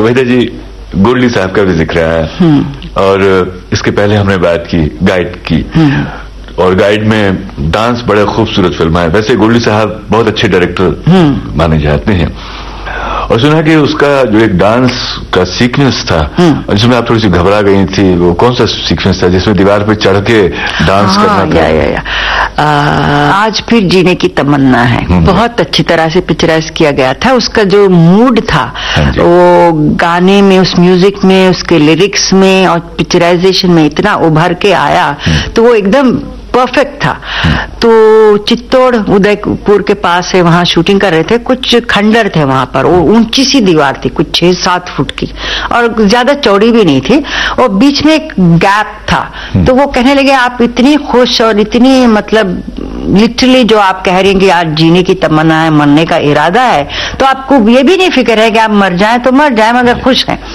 वेदा जी, गोल्डी साहब का भी जिक्र है और इसके पहले हमने बात की गाइड की, और गाइड में डांस बड़ा खूबसूरत फिल्म है। वैसे गोल्डी साहब बहुत अच्छे डायरेक्टर माने जाते हैं, और सुना कि उसका जो एक डांस का सीक्वेंस था जिसमें आप थोड़ी सी घबरा गई थी, वो कौन सा सीक्वेंस था जिसमें दीवार पे चढ़ के डांस करना था? आज फिर जीने की तमन्ना है, बहुत अच्छी तरह से पिक्चराइज किया गया था। उसका जो मूड था वो गाने में, उस म्यूजिक में, उसके लिरिक्स में और पिक्चराइजेशन में इतना उभर के आया, तो वो एकदम परफेक्ट था। तो चित्तौड़ उदयपुर के पास है, वहां शूटिंग कर रहे थे। कुछ खंडर थे वहां पर, वो ऊंची सी दीवार थी, कुछ 6-7 फुट की, और ज्यादा चौड़ी भी नहीं थी, और बीच में एक गैप था। तो वो कहने लगे, आप इतनी खुश और इतनी मतलब लिटरली जो आप कह रही हैं कि आज जीने की तमन्ना है, मरने का इरादा है, तो आपको ये भी नहीं फिक्र है कि आप मर जाएं तो मर जाएं, मगर खुश हैं।